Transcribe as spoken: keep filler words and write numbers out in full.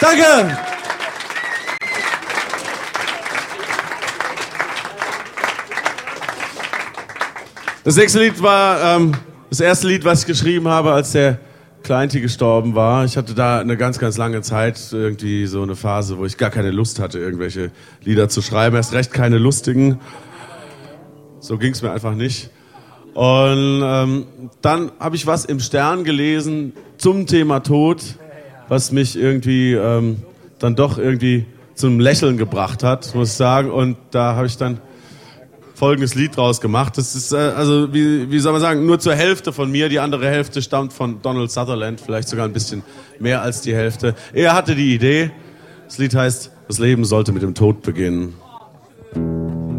Danke! Das nächste Lied war ähm, das erste Lied, was ich geschrieben habe, als der Kleinti gestorben war. Ich hatte da eine ganz, ganz lange Zeit irgendwie so eine Phase, wo ich gar keine Lust hatte, irgendwelche Lieder zu schreiben. Erst recht keine lustigen. So ging es mir einfach nicht. Und ähm, dann habe ich was im Stern gelesen zum Thema Tod, was mich irgendwie ähm, dann doch irgendwie zum Lächeln gebracht hat, muss ich sagen. Und da habe ich dann folgendes Lied draus gemacht. Das ist, äh, also wie, wie soll man sagen, nur zur Hälfte von mir. Die andere Hälfte stammt von Donald Sutherland, vielleicht sogar ein bisschen mehr als die Hälfte. Er hatte die Idee. Das Lied heißt, das Leben sollte mit dem Tod beginnen.